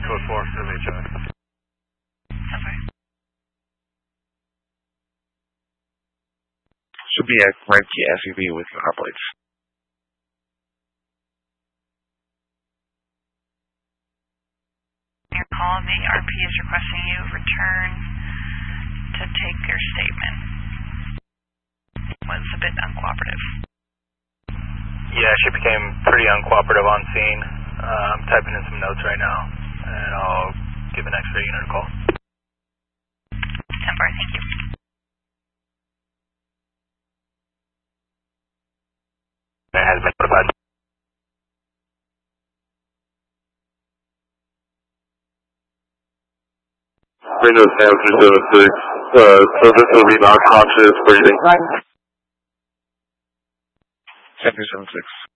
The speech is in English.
code 4, WHI. Okay. Should be a red key SUV with our plates. Your call, the RP is requesting you return to take your statement. It was a bit uncooperative. Yeah, she became pretty uncooperative on scene. I'm typing in some notes right now, and I'll give an X-ray unit a call. 10-4, thank you. It has been notified. Windows Ham 376, service will be non-conscious breathing. 10-376.